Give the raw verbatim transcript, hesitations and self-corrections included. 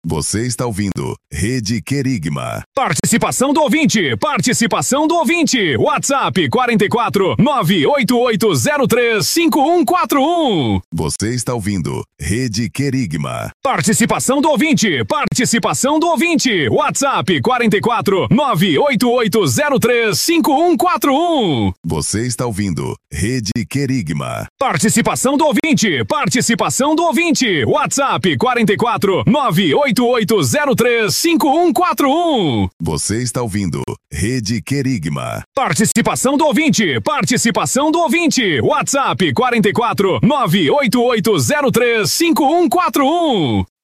Você está ouvindo Rede Querigma. Participação do ouvinte, participação do ouvinte. WhatsApp quatro quatro nove oito oito zero três cinco um quatro um. Você está ouvindo Rede Querigma. Participação do ouvinte, participação do ouvinte. WhatsApp quatro quatro nove oito oito zero três cinco um quatro um. Você está ouvindo Rede Querigma. Participação do ouvinte, participação do ouvinte. WhatsApp quatro quatro nove oito oito zero três cinco um quatro um. Você está ouvindo Rede Querigma. Participação do ouvinte, participação do ouvinte. WhatsApp quatro quatro nove oito oito zero três cinco um quatro um.